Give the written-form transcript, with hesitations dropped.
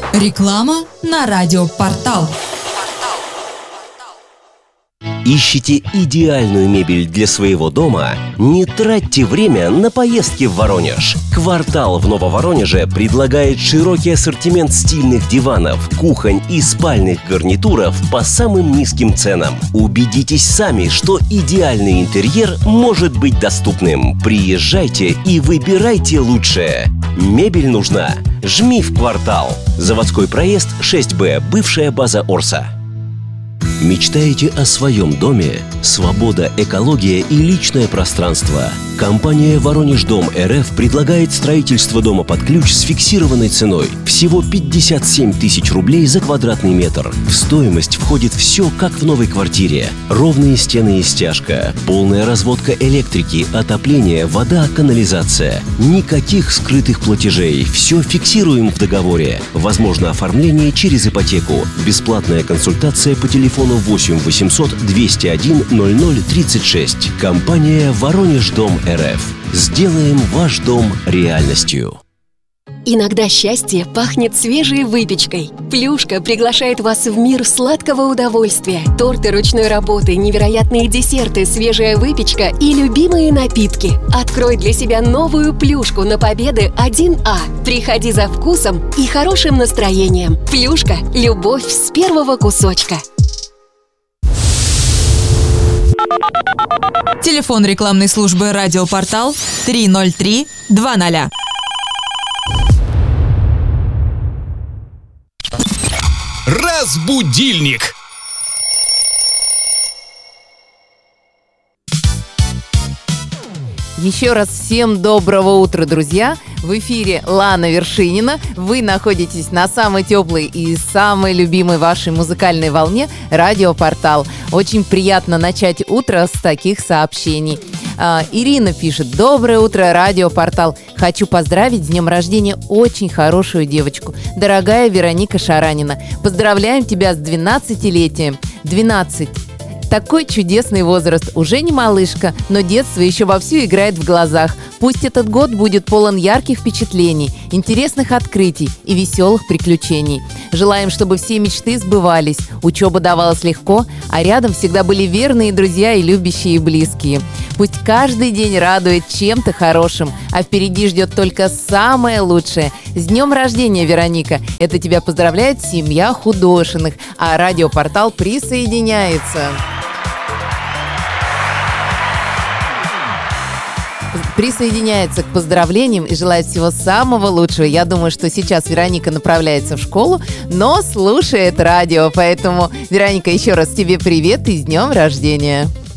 Реклама на радиопортал. Ищете идеальную мебель для своего дома? Не тратьте время на поездки в Воронеж. «Квартал» в Нововоронеже предлагает широкий ассортимент стильных диванов, кухонь и спальных гарнитуров по самым низким ценам. Убедитесь сами, что идеальный интерьер может быть доступным. Приезжайте и выбирайте лучшее. Мебель нужна? Жми в «Квартал». Заводской проезд 6Б, бывшая база Орса. Мечтаете о своем доме? Свобода, экология и личное пространство. Компания «Воронеждом РФ» предлагает строительство дома под ключ с фиксированной ценой. Всего 57 тысяч рублей за квадратный метр. В стоимость входит все, как в новой квартире. Ровные стены и стяжка, полная разводка электрики, отопление, вода, канализация. Никаких скрытых платежей. Все фиксируем в договоре. Возможно оформление через ипотеку. Бесплатная консультация по телефону 8 800 201 0036. Компания «Воронеждом РФ». Сделаем ваш дом реальностью. Иногда счастье пахнет свежей выпечкой. Плюшка приглашает вас в мир сладкого удовольствия. Торты ручной работы, невероятные десерты, свежая выпечка и любимые напитки. Открой для себя новую Плюшку на Победы 1А. Приходи за вкусом и хорошим настроением. Плюшка – любовь с первого кусочка. Телефон рекламной службы «Радиопортал» 303-20. Разбудильник. Еще раз всем доброго утра, друзья! В эфире Лана Вершинина. Вы находитесь на самой теплой и самой любимой вашей музыкальной волне «Радиопортал». Очень приятно начать утро с таких сообщений. Ирина пишет: «Доброе утро, «Радиопортал». Хочу поздравить с днем рождения очень хорошую девочку. Дорогая Вероника Шаранина, поздравляем тебя с 12-летием. 12. Такой чудесный возраст. Уже не малышка, но детство еще вовсю играет в глазах. Пусть этот год будет полон ярких впечатлений, интересных открытий и веселых приключений. Желаем, чтобы все мечты сбывались, учеба давалась легко, а рядом всегда были верные друзья и любящие и близкие. Пусть каждый день радует чем-то хорошим, а впереди ждет только самое лучшее. С днем рождения, Вероника! Это тебя поздравляет семья Худошиных, а «Радиопортал» присоединяется. Присоединяется к поздравлениям и желает всего самого лучшего. Я думаю, что сейчас Вероника направляется в школу, но слушает радио. Поэтому, Вероника, еще раз тебе привет и с днем рождения!